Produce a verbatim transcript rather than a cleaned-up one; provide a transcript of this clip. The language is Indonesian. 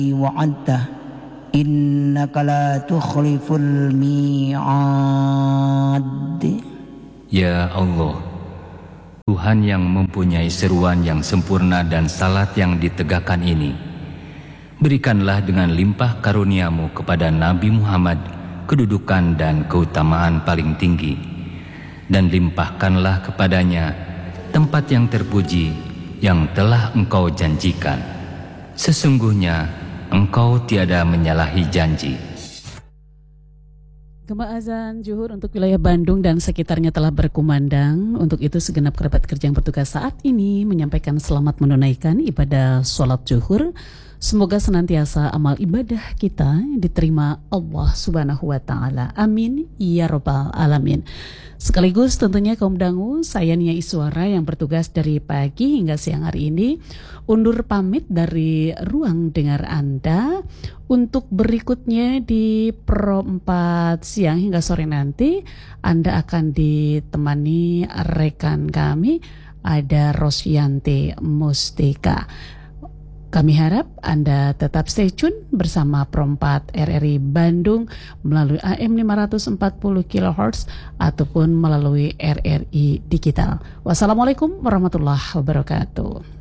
wa'adta innaka la tukhliful mi'ad. Ya Allah, Tuhan yang mempunyai seruan yang sempurna dan salat yang ditegakkan ini, berikanlah dengan limpah karuniamu kepada Nabi Muhammad kedudukan dan keutamaan paling tinggi, dan limpahkanlah kepadanya tempat yang terpuji yang telah Engkau janjikan. Sesungguhnya Engkau tiada menyalahi janji. Gema azan zuhur untuk wilayah Bandung dan sekitarnya telah berkumandang. Untuk itu segenap kerabat kerja yang bertugas saat ini menyampaikan selamat menunaikan ibadah sholat zuhur. Semoga senantiasa amal ibadah kita diterima Allah Subhanahu wa Ta'ala. Amin ya Rabbal Alamin. Sekaligus tentunya kaum dangu, saya Nia Iswara yang bertugas dari pagi hingga siang hari ini undur pamit dari ruang dengar Anda. Untuk berikutnya di Pro empat siang hingga sore nanti Anda akan ditemani rekan kami, ada Rosyanti Mustika. Kami harap Anda tetap stay tune bersama Pro empat R R I Bandung melalui A M lima ratus empat puluh kilohertz ataupun melalui R R I Digital. Wassalamualaikum warahmatullahi wabarakatuh.